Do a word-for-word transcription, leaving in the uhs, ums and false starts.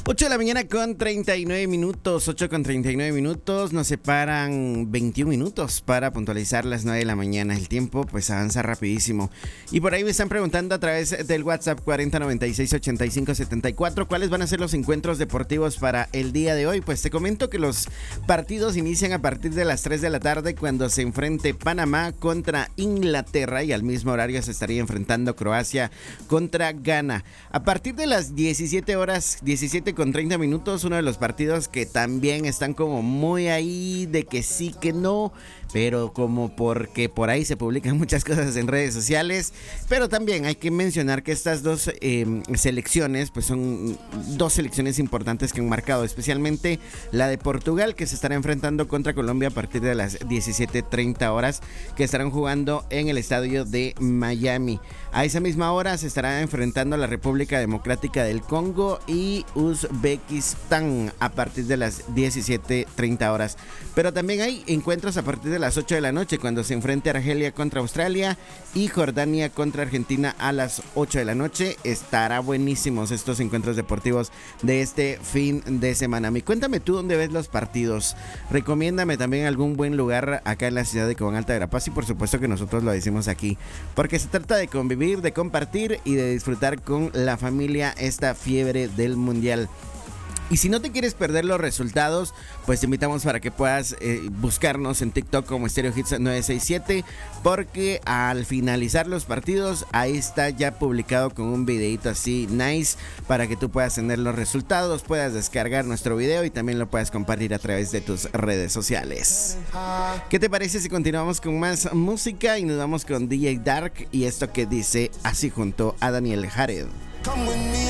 ocho de la mañana con treinta y nueve minutos, ocho con treinta y nueve minutos, nos separan veintiún minutos para puntualizar las nueve de la mañana. El tiempo pues avanza rapidísimo. Y por ahí me están preguntando a través del WhatsApp cuarenta noventa y seis ochenta y cinco setenta y cuatro cuáles van a ser los encuentros deportivos para el día de hoy. Pues te comento que los partidos inician a partir de las tres de la tarde cuando se enfrente Panamá contra Inglaterra y al mismo horario se estaría enfrentando Croacia contra Ghana. A partir de las diecisiete horas, diecisiete con treinta minutos, uno de los partidos que también están como muy ahí de que sí que no, pero como porque por ahí se publican muchas cosas en redes sociales, pero también hay que mencionar que estas dos eh, selecciones pues son dos selecciones importantes que han marcado, especialmente la de Portugal, que se estará enfrentando contra Colombia a partir de las diecisiete treinta horas, que estarán jugando en el estadio de Miami. A esa misma hora se estará enfrentando a la República Democrática del Congo y Uzbekistán a partir de las diecisiete treinta horas. Pero también hay encuentros a partir de las ocho de la noche cuando se enfrente Argelia contra Australia y Jordania contra Argentina a las ocho de la noche. Estará buenísimos estos encuentros deportivos de este fin de semana. Mi, cuéntame tú dónde ves los partidos. Recomiéndame también algún buen lugar acá en la ciudad de Cobán Alta Verapaz y por supuesto que nosotros lo decimos aquí, porque se trata de convivir, de compartir y de disfrutar con la familia esta fiebre del mundial. Y si no te quieres perder los resultados, pues te invitamos para que puedas eh, buscarnos en TikTok como Stereo Hits nueve seis siete, porque al finalizar los partidos, ahí está ya publicado con un videito así nice para que tú puedas tener los resultados, puedas descargar nuestro video y también lo puedas compartir a través de tus redes sociales. ¿Qué te parece si continuamos con más música y nos vamos con D J Dark y esto que dice así junto a Daniel Jared?